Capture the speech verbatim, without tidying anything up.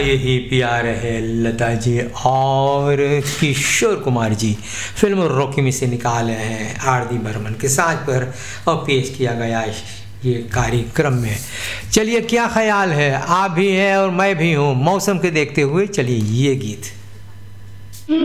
यही प्यार है लता जी और किशोर कुमार जी फिल्म रॉकी में से निकाले हैं आर डी बर्मन के साथ पर और पेश किया गया ये कार्यक्रम में। चलिए क्या ख्याल है, आप भी हैं और मैं भी हूँ मौसम के देखते हुए, चलिए ये गीत।